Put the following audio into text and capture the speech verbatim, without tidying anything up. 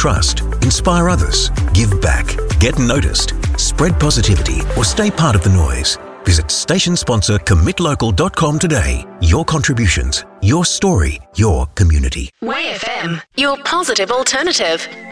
trust, inspire others, give back, get noticed, spread positivity, or stay part of the noise. Visit station sponsor commit local dot com today. Your contributions, your story, your community. Way F M, your positive alternative.